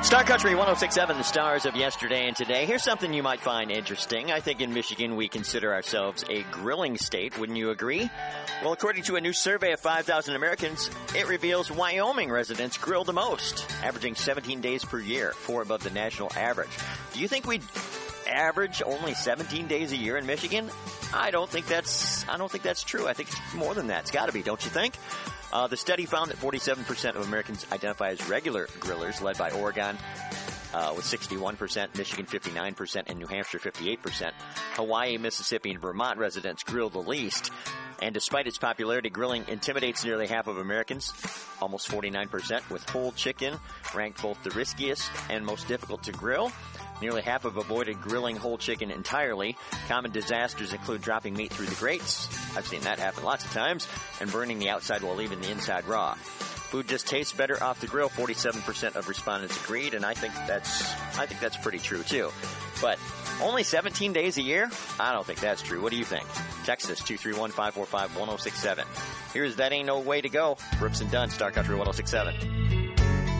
Star Country 106.7, the stars of yesterday and today. Here's something you might find interesting. I think in Michigan we consider ourselves a grilling state. Wouldn't you agree? Well, according to a new survey of 5,000 Americans, it reveals Wyoming residents grill the most, averaging 17 days per year, 4 above the national average. Do you think we'd average only 17 days a year in Michigan? I don't think that's true. I think it's more than that. It's got to be, don't you think? The study found that 47% of Americans identify as regular grillers, led by Oregon with 61%, Michigan 59%, and New Hampshire 58%. Hawaii, Mississippi, and Vermont residents grill the least. And despite its popularity, grilling intimidates nearly half of Americans, almost 49%, with whole chicken ranked both the riskiest and most difficult to grill. Nearly half have avoided grilling whole chicken entirely. Common disasters include dropping meat through the grates. I've seen that happen lots of times. And burning the outside while leaving the inside raw. Food just tastes better off the grill. 47% of respondents agreed, and I think that's pretty true too. But only 17 days a year? I don't think that's true. What do you think? Text us 231-545-1067. Here's That Ain't No Way to Go. Brooks and Dunn, Star Country 106.7.